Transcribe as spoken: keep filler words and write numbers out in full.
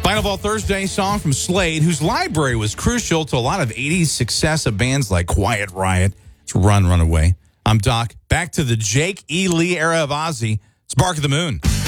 Final Ball Thursday song from Slade, whose library was crucial to a lot of eighties success of bands like Quiet Riot. It's Run, Run Away. I'm Doc. Back to the Jake E. Lee era of Ozzy. It's Bark of the Moon.